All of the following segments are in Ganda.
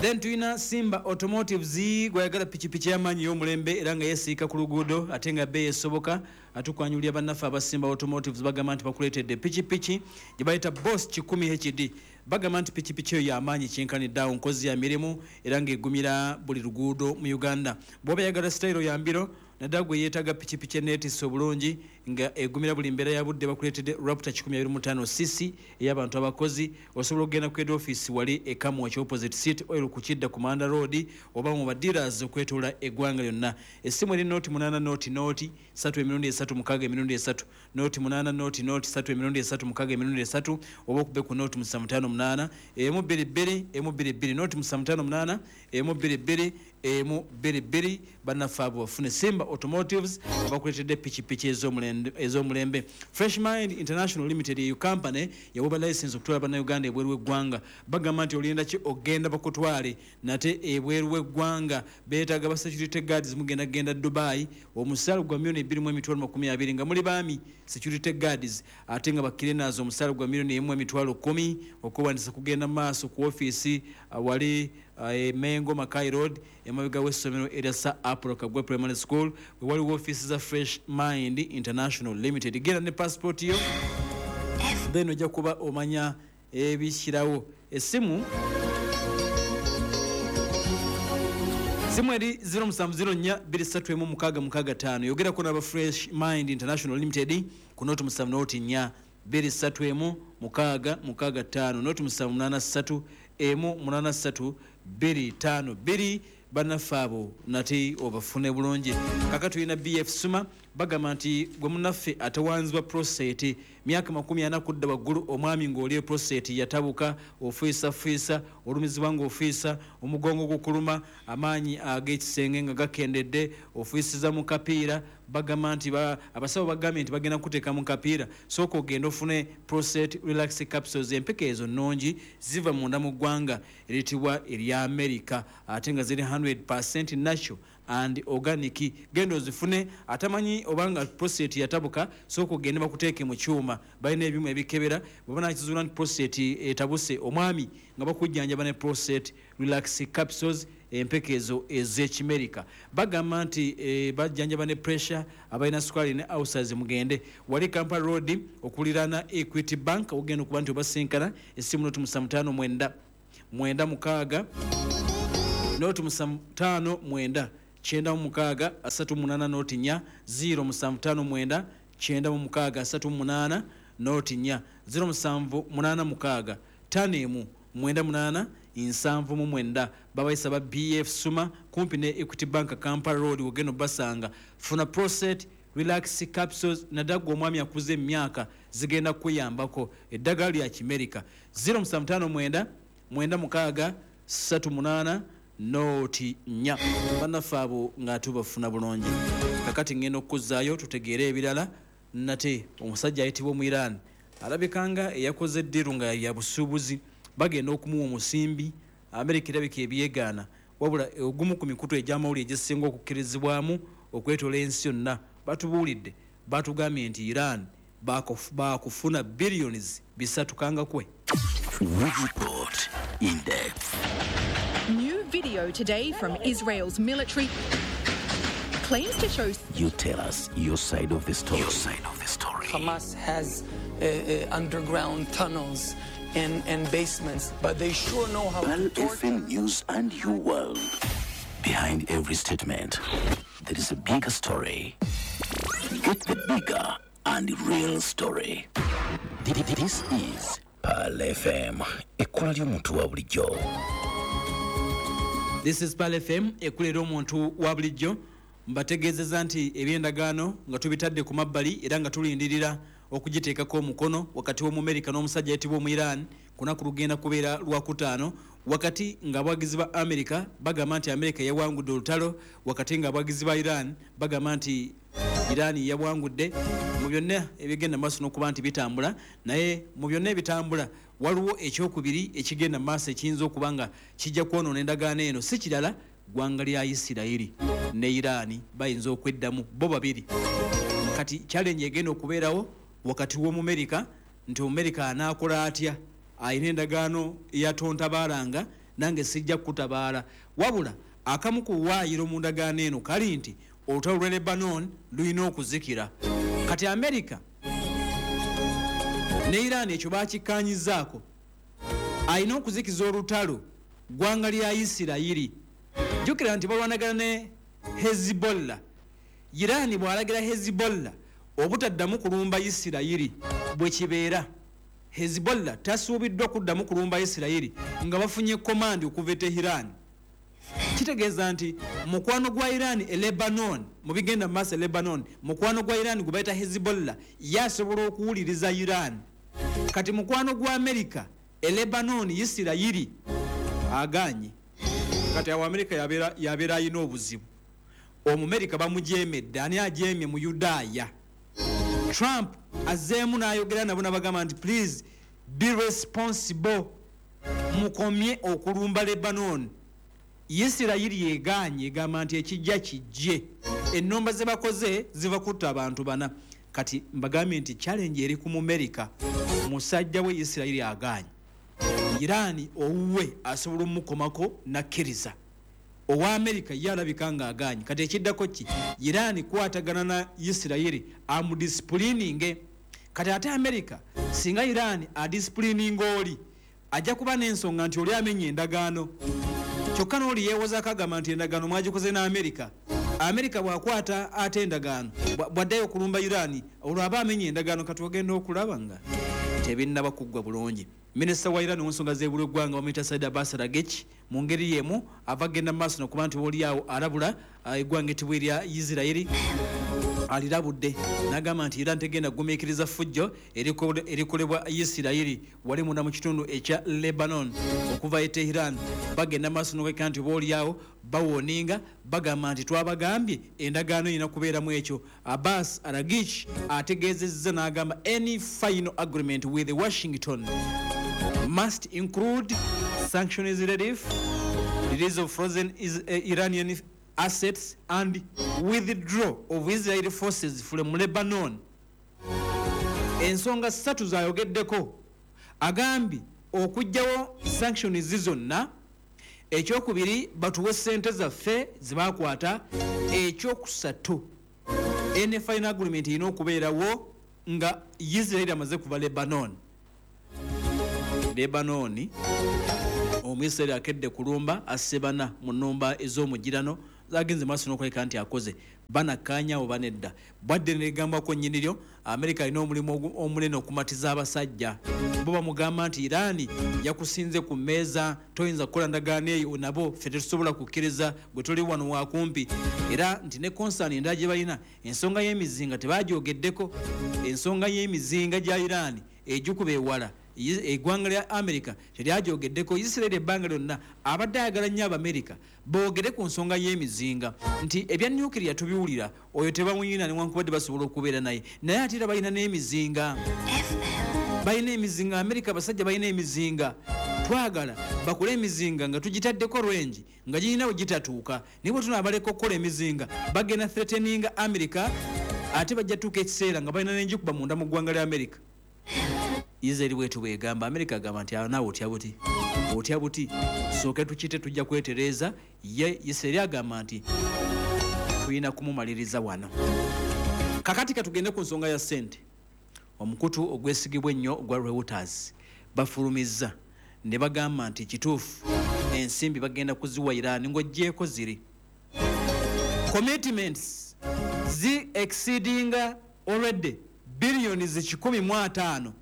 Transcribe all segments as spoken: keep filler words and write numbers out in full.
Then tuina Simba Automotives gwayagala pichipichi yamanyi y'omulembe era nga yesiika ku luguudo ate nga be esoboka atukwanyulya bannafe aba Simba Automotives bagamba nti bakuleetedde pichipichi gye bayita Boss kikumi H D bagamba nti pichipichi eyo y'amaanyi kyenkaniddeawo nkozi ya mirimu era ng'egumira buli luguudo mu Uganda bw'oba yagala sitayiro ya mbiro naddala gwe yeetaaga pichipichi eneetisse obulungi nga egumira buli mbeera ya budde bakuleetedde Raptor kikumi abiri mu ttaano C C ey'abantu abakozi osobola okugenda ku head office wali e Kamwokya opposite City Oil ku Kidda ku Manda Road oba mu badealers okwetoola eggwanga lyonna essimu eri nooti munaana nooti nooti ssatu emirundi esatu mukaaga emirundi esatu nooti munaana nooti nooti ssatu emirundi esatu mukaaga emirundi esatu oba okube ku nooti musanvu ttaano munaana emu bbiri bbiri emu bbiri bbiri nooti musanvu ttaano munaana emu bbiri bbiri emu bbiri bbiri bannaffe abo bafune Simba Automotives bakuleetedde pichipichi ez'omulembe Fresh Mind International Limited eyo company yawoba license okutwala bannayuganda ebweru w'eggwanga bagamba nti olinda ki ogenda bakutwale nate ebweru w'eggwanga beetaaga ba security guards mugenda genda Dubai omusaala gwa milioni bbiri mu emitwalo makumi abiri nga muli baami security guards ate nga bakirenazo omusaala gwa milioni emu emitwalo kumi okuwandisa kugenda maaso ku office uh, wali uh, Mengo Makai Road emabega w'essomero erya Sir Apollo Kagwe Primary School we waliwo office za Fresh Mind International Limited genda ne passport yo then ojja kuba omanya ebishyirawo essimu simu eri zero seven zero nnya bbiri ssatu emu mukaaga mukaaga ttaano yogerako n'aba Fresh Mind International Limited ku nooti musanvu nooti nnya bbiri ssatu emu mukaaga mukaaga ttaano nooti musanvu munaana ssatu emu munaana ssatu bbiri ttaano bbiri bannaffe abo nate obafune bulungi kaka tulina B F Suma bagamba nti gwe munnaffe atawanzibwa prostate myaka makumi ana kudda waggulu omwami ng'oli prostate yatabuka ofiisa fiisa olumizibwa ng'ofiisa omugongo gukuluma amaanyi ag'ekisenge nga gakendedde ofiisiza mu kapiira bagamba nti abasawo bagambye nti bagenda kuteeka mu kapiira sooka ogenda ofune prostate relax capsules empeke ezo nnungi ziva munda mu ggwanga eritibwa erya America ate nga ziri one hundred percent natural and organic gendo zifune atamanyi obanga prostate yatabuka soko gende bakuteeke mu kyuma balina ebimu ebikebera babona kizuula nti prostate etabuse omwami nga bakujjanja ne prostate relax capsules empekezo ez'ekimerika bagamba nti e, bajjanja ne pressure abalina sukali ne ulcers mugende wali Kampala Road okulirana Equity Bank ogenda kuba nti obasinkana essimu nooti musanvu ttaano mwenda mwenda mukaaga nooti musanvu ttaano mwenda kyenda mu mukaaga asatu munaana nooti nnya zero musanvu ttaano mwenda kyenda mu mukaaga asatu munaana nooti nnya zero musanvu munaana mukaaga ttaano emu mwenda munaana nsanvu mu mwenda babayisa ba B F Suma kumpi ne Equity Bank Kampala Road ogenda basanga funa prostate relax capsules nadago omwami akuze emyaka zigenda kuyambako eddagala lya Kimerika zero musanvu ttaano mwenda mwenda mukaaga ssatu munaana nooti nnya bannaffe abo nga tubafuna bulungi kakati ngenda okuzaayo tutegeere ebirala nate omusajja ayitibwa mu Iran alabikanga eyakoze eddiru nga ya busuubuzi bagenda okumuwa omusimbi Amerika erabika ebyegaana wabula ogumu ku mikutu egy'amawulire egyesinga okukkirizibwamu okwetoola ensi yonna batubuulidde batugambye nti Iran baakufuna billions bisatu kanga kwe. Report in depth. New video today from Israel's military claims to show. You tell us your side of the story. Your side of the story. Hamas has uh, uh, underground tunnels and, and basements, but they sure know how Pal to torture. F M News and your world. Behind every statement, there is a bigger story. Get the bigger and real story. This is Pal F M. Ekkola ly'omuntu wa bulijjo. This is Pal F M ekulera omuntu wa bulijjo mbategeezeza nti ebyendagaano nga tubitadde ku mabbali era nga tulindirira okugiteekako omukono wakati w'Omumerika n'omusajja ayitibwa mu Iran kunaku lugenda kubeera lwakutaano wakati nga abawagizi ba Amerika bagamba nti Amerika yawangudde olutalo wakati nga abawagizi ba Iran bagamba nti Iran yawangudde mu byonna ebigenda maaso n'okuba nti bitambula naye mu byonna ebitambula waliwo ekyokubiri ekigenda maaso ekiyinza okuba nga kijja kwonoona endagaano eno si kirala ggwanga lya Isirayiri ne Iran bayinza okweddamu bo babiri kati challenge egenda okubeerawo wakati w'Omumerika nti Omumerika anaakola atya ayina endagaano yatontabalanga nange sijja kutabaala wabula akamu ku waayiro mu ndagaano eno kali nti olutalo lwa Lebanon lulina okuzikira. Kati America ne Iran ekyo bakikkaanyizaako alina okuzikiza olutalo ggwanga lya Isirayiri. Jjukira nti balwanagana ne Hezbollah. Iran bw'alagira Hezbollah obutaddamu kulumba Isirayiri bwe kibeera, Hezbollah tasuubiddwa kuddamu kulumba Isirayiri nga bafunye komandi okuva e Tehran. Kitegeeza nti mukwano gwa Iran e Lebanon, mu bigenda mu maaso e Lebanon, mukwano gwa Iran gwe bayita Hezbollah yasobola okuwuliriza Iran. Kati mukwano gwa America e Lebanon Isirayiri aganye. Kati awo America yabeera yabeera ayina obuzibu. Omumerika bamujeemedde, ani ajeemye mu Yudaaya. Trump azzeemu n'ayogera nabo n'abagamba nti please be responsible, mukomye okulumba Lebanon. Isirayiri yegaanye egamba nti ekijja kijje. Ennomba ze bakoze ziva kutta abantu bana. Kati mbagambye nti challenge eri ku Mumerika, musajja we Isirayiri agaanye. Irani owuwe asobola omukomako nakkiriza. Owa America yalabika nga aganye. Kati ekiddako ki Irani kwatagana na Isirayiri amudisciplininge. Kati ate America singa Irani adisciplining oli ajja kuba n'ensonga nti oli amenye endagaano. Kyokka n'oli yeewoza akagamba nti endagaano mwagikoze na America. America bw'akwata ate endagaano bw'addayo okulumba Irani olwo aba amenye endagaano. Kati ogenda okulaba nga tebinnaba kuggwa bulungi. Minisita wa Iran w'ensonga z'ebyoggwanga bamuyita Said Abbas Araghchi mu ngeri y'emu ava genda mu maaso n'okuba nti oolyawo alabula eggwanga ettibwa erya Isirayiri alirabudde n'agamba nti Iran tegenda kugumiikiriza ffujjo erikolebwa Isirayiri wali munda mu kitundu ekya Lebanon okuva e Tehran. Bagenda mu maaso n'okwekka nti oolyawo bawoninga bagamba nti twabagambye endagaano erina kubeeramu ekyo. Abbas Araghchi ategeezezza n'agamba any final agreement with Washington must include sanctions relief, release of frozen is, uh, Iranian assets and withdrawal of Israeli forces from Lebanon. Ensonga ssatu zayogeddeko. Agambye okugyawo sanctions zonna, ekyokubiri batuwe ssente zaffe zibakwata, ekyokusatu ene final agreement erina okubeerawo nga Israeli amaze kuva Lebanon. Lebanon Omuisraeli akedde kulumba asebana mu nnumba ez'omugirano zagenze maaso n'okuleka nti akoze banakkaanya oba nedda. Bwadde negambako nnyiniryo America alina omulimu omunene okumatiza abasajja. Bo bamugamba nti Irani yakusinze ku mmeeza, toyinza kukola ndagaano eyo nabo ffe tetusobola kukkiriza gwe tuli wano wakumpi. Era nti ne konsani endala gye balina ensonga y'emizinga tebagyogeddeko. Ensonga y'emizinga gya Irani ejjukuba ewala eggwanga lya America teryajogeddeko. Isirayiri ebbanga lyonna abadde ayagala nnyo Abamerika boogere ku nsonga y'emizinga nti ebya nuclear tubiwulira oyo tebamuyina newankubadde basobola okubeera naye, naye ate era balina n'emizinga. Balina emizinga America, abasajja balina emizinga. Twagala bakole emizinga nga tugitaddeko range nga girina we gitatuuka. Nibo tunaabaleka okukola emizinga bagenda threateninga America ate bajja tuuka ekiseera nga balina n'enjikuba munda mu ggwanga lya America. Israeli bwetu bwegamba America agamba nti naawe otya buti otya buti sooke tukite tujja kwetereeza. Ye Israeli agamba nti tulina kumumaliriza wano. Kakati katugende ku nsonga ya ssente. Omukutu ogwesigibwa ennyo ogwa Reuters bafulumizza ne bagamba nti kituufu ensimbi bagenda kuziwa Iran ng'oggyeko ziri commitments zi exceeding already billions kikumi mu ataano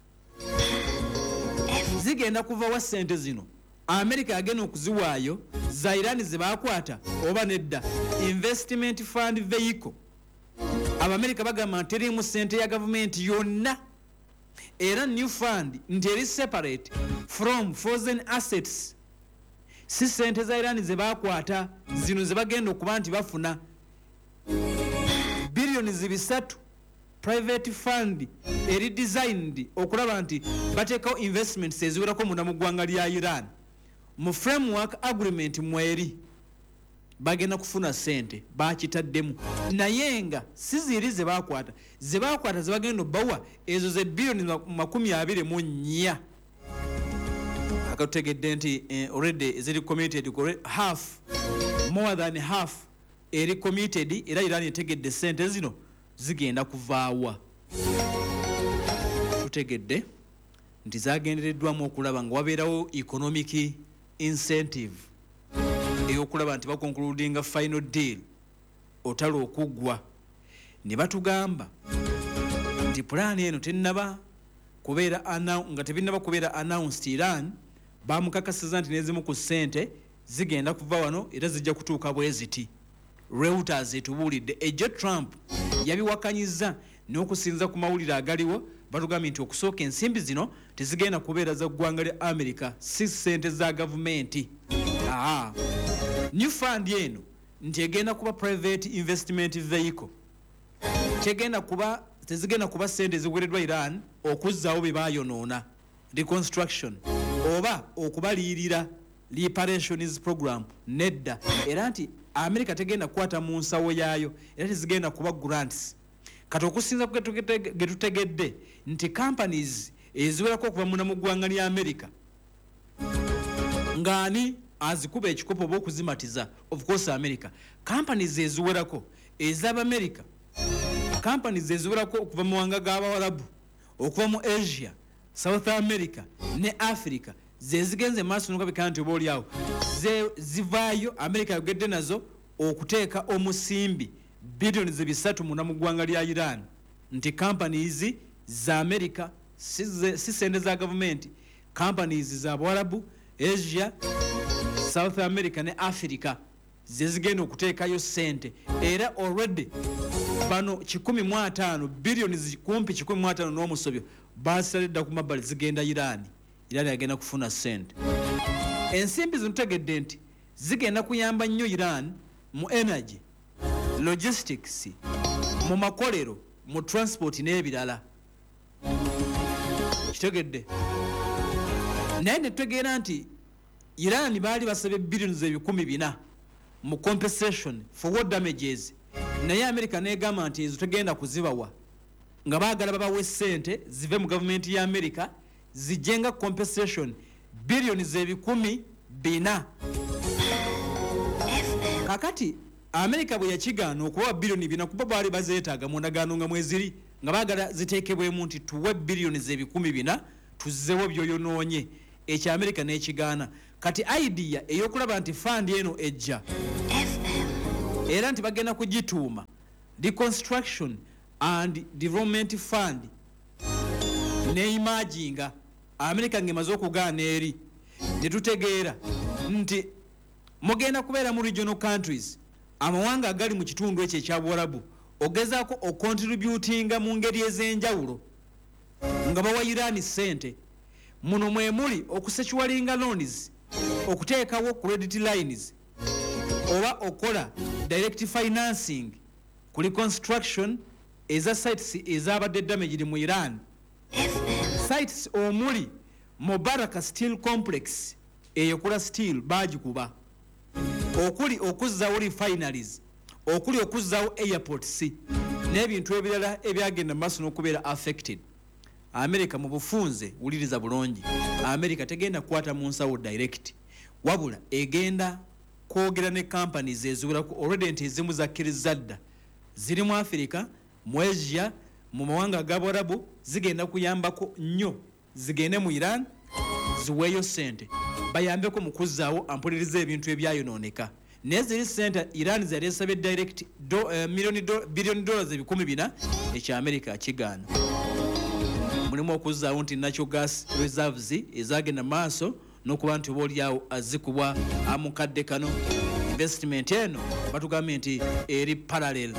zigenda kuva wa ssente zino. America agenda okuziwaayo za Iran ze baakwata oba nedda. Investment fund vehicle Abamerika bagamba nti erimu ssente ya gavumenti yonna, era new fund nti eri separate from frozen assets. Si ssente za Iran ze baakwata zino ze bagenda okuba nti bafuna billions bisatu private fund eri designed okulaba nti bateekawo investments eziwerako munda mu ggwanga lya Iran. Mu framework agreement mweri bagenda kufuna ssente bakitaddemu, naye nga si ziri ze baakwata ze baakwata ze bagenda bawa ezo ze billions makumi abiri mu nnya. katutegedde nti eh, already eziri committed half more than half eri committed era Iran etegedde sente zino zigenda kuvaawa. Tutegedde nti zagendereddwamu okulaba nga wabeerawo economic incentive eyokulaba nti bakonkludinga final deal otala okuggwa. Ne batugamba nti pulaani eno tennaba kubeera nga tebinnaba kubeera announced. Iran bamukakasiza nti nezimu ku ssente zigenda kuva wano era zijja kutuuka bwe ziti. Reuters etubuulidde. Ejjo Trump yabiwakanyiza n'okusinza ku mawulire agaliwo batugambye nti okusooka ensimbi zino tezigenda kubeera za ggwanga lya America, si ssente za gavumenti. Aa, new fund eno nti egenda kuba private investment vehicle, tegenda kuba tezigenda kuba ssente ziwereddwa Iran okuzzaawo bye baayonoona, reconstruction oba okubaliyirira reparations program. Nedda. Era nti America tegenda kukwata mu nsawo yaayo era tezigenda kuba grants. Kati okusinza getutegedde nti companies eziwerako okuva muna mu ggwanga lya America ngani azikuba ekikopo oba okuzimatiza. Of course America companies eziwerako ez'Amerika, companies eziwerako okuva mu wanga g'Abawarabu, okuva mu Asia, South America ne Africa zezigenze maaso n'okabika nti oba oliawo zivaayo. America yogedde nazo okuteeka omusimbi billions bisatu muna mu ggwanga lya Iran nti companies za America si sente za government, companies za Abawarabu, Asia, South America ne Africa zezigenda okuteekayo sente. Era already bano kikumi mu ataano billions kumpi kikumi mu ataano n'omusobyo basalidda ku mabbali zigenda Iran. Iran agenda kufuna sente. Ensimbi zinotegedde nti zigenda kuyamba nnyo Iran mu energy, logistics, mu makolero, mu transport n'ebirala. Kitegedde. Naye ne tutegeera nti Iran baali basabye billions ebikumi bina mu compensation for war damages. Naye America negamba nti ezo tegenda kuzibawa nga baagala babawe ssente zive mu gavumenti ya America zijenga compensation billions ebikumi bina. Kakati America bwe yakigaana okuwa billions bina kuba baali bazeetaaga mu ndagaano nga mweziri nga baagala ziteekebwemu nti tuwe billions ebikumi bina tuzzewo byoyonoonye. Ekyo America n'ekigaana. Kati idea ey'okulaba nti fund eno ejja era nti bagenda kugituuma reconstruction and development fund neimaginga America ngemaze okugaana eri ne tutegeera nti mugenda kubeera mu regional countries, amawanga agali mu kitundu ekyo ekya Buwarabu ogezaako okontributinga mu ngeri ez'enjawulo nga bawa Iran ssente. Muno mwe muli okusechuwalinga loans, okuteekawo credit lines oba okola direct financing ku reconstruction eza sites ezabadde damaged mu Iran. Sites omuli Mubarak Steel Complex eyokola steel bagikuba, okuli okuzzawo refineries, okuli okuzzawo airports n'ebintu ebirala ebyagenda maaso n'okubeera affected. America mu bufunze wuliriza bulungi, America tegenda kukwata mu nsawo direct, wabula egenda kwogera ne companies eziwerako already nti ezimu zakkiriza dda ziri mu Africa, mu Asia, mu mawanga g'Abarabu zigenda kuyambako nnyo zigende mu Iran ziweeyo ssente bayambeko mu kuzzaawo ampuliriza ebintu ebyayonooneka. Naye ziri ssente Iran zali esabye direct do, uh, million do, billion dollars ebikumi bina ekya America kigaana. Mulimu okuzzaawo nti natural gas reserves ezagenda maaso n'okuba nti oba oliawo azikubwa amukadde kano. Investment eno batugambye nti eri parallel.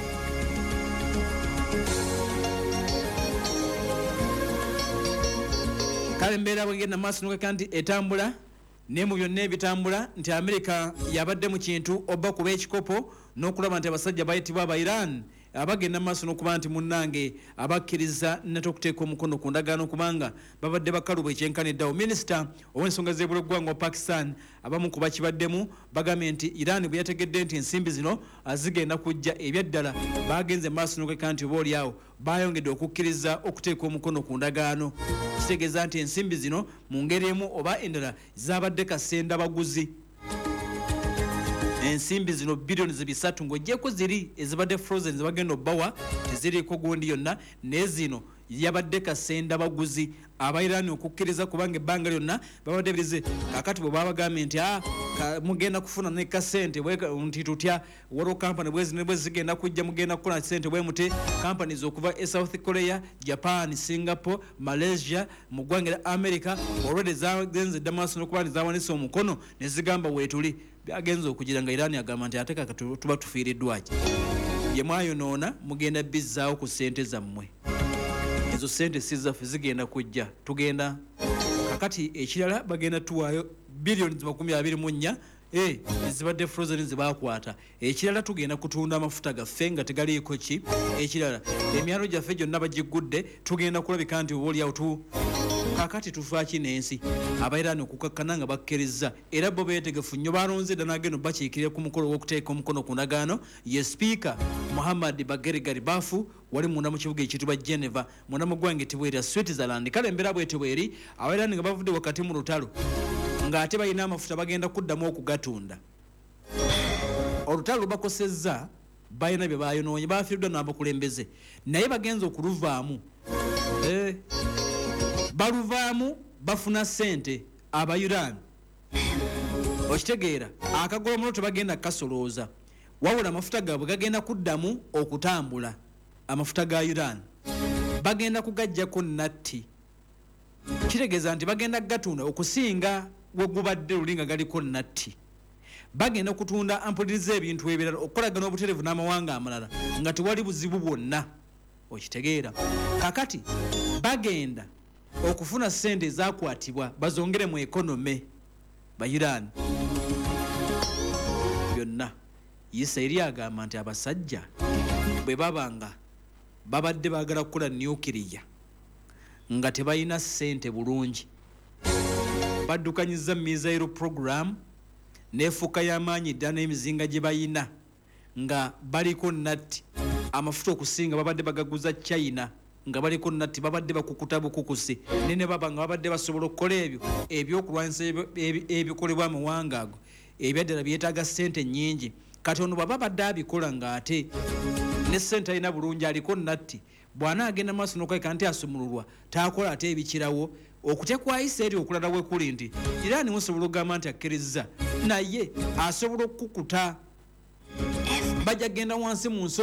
Kale mbeera bwegenda maaso n'okeka nti etambula ne mu byonna ebitambula nti America yabadde mu kintu oba kuba ekikopo n'okulaba nti abasajja bayitibwa aba Iran abagenda maaso n'okuba nti munnange abakkiriza nate okuteeka omukono ku ndagaano kubanga babadde bakaluba ekyenkaniddawo. Minisita ow'ensonga z'ebweggwanga wa Pakistan abamu ku bakibaddemu bagambye nti Iran bwe yategedde nti ensimbi zino zigenda kujja ebyaddala bagenze maaso n'okeka nti oba oliawo bayongedde okukkiriza okuteeka omukono ku ndagaano. kitegeeza nti ensimbi zino mu ngeri emu oba endala zabadde kasenda baguzi. Ensimbi zino billions bisatu ng'ogyeko ziri ezibadde frozen zibagenda obbawa teziriiko gundi yonna, naye zino yabadde kasenda baguzi aba Iran okukkiriza kubanga ebbanga lyonna babadde birize. Kakati bwe babagambye nti ah, mugenda kufuna ne kasente nti tutya waliwo kampani bwezi ne bwezi zigenda kujja mugenda kukola sente bwe mute. Companies okuva e South Korea, Japan, Singapore, Malaysia, mu ggwanga lya America already zagenze Damas n'okuba zawanise omukono ne zigamba weetuli byagenze okugira nga Iran agamba nti ate kaka tuba tufiiriddwaki ye mwayonoona mugenda bizzaawo ku sente zammwe. Ezo sente si zaffe zigenda kujja tugenda kakati ekirala bagenda tuwaayo billions makumi abiri mu nnya eh ezibadde frozen zibakwata. Ekirala tugenda kutunda amafuta gaffe nga tegaliiko ki. Ekirala emyalo gyaffe gyonna bagigudde tugenda kulabika nti obaoliawo tu kakati tufaaki n'ensi abairani okukakkana nga bakkiriza era bo beetegefu nnyo balonze dda n'agenda bakiikirira ku mukolo w'okuteeka omukono ku ndagaano ye sipiika Muhammad Bageri Garibafu wali munda mu kibuga ekitibwa Geneva munda mu ggwanga etibwa Switzerland. Kale embeera bwetyo bweri abairani nga bavudde wakati mu lutalo ng'ate balina amafuta bagenda kuddamu okugatunda. Olutalo lubakosezza balina bye bayonoonye bafiiriddwa n'abakulembeze naye bagenza okuluvaamu eh baluvaamu bafuna sente aba Iran. Okitegeera akagolomono tebagenda kasolooza wabula amafuta gaabwe gagenda kuddamu okutambula. Amafuta ga Iran bagenda kugajjako natti kitegeeza nti bagenda gatunda okusinga wegubadde lulinga galiko natti. Bagenda kutunda ampuliriza ebintu ebirala okukolagana obuterevu n'amawanga amalala nga tewali buzibu bwonna. Okitegeera kakati bagenda okufuna sente ezakwatibwa bazongere mu ekonome ba Iran byonna. Israeli agamba nti abasajja bwe babanga babadde baagala kukola nuclear nga tebalina sente bulungi baddukanyiza missile program neefuuka y'amaanyi ddala n'emizinga gye bayina nga baliko natti amafuta okusinga babadde bagaguza China nga baliko natti babadde bakukuta bukukusi nene baba nga babadde basobola okukola ebyo ebyokulwanyisa ebikolebwa amawanga ago ebyaddala byetaaga sente nnyingi. Katono baba badde abikola ng'ate ne sente alina bulungi aliko natti bwana agenda maaso n'okulabika nti asumululwa taakola ate ebikirawo okutya kwa Israeli okulala we kuli nti Iran musobola okugamba nti akkiriza naye asobola okukuta bajja genda wansi mu nsi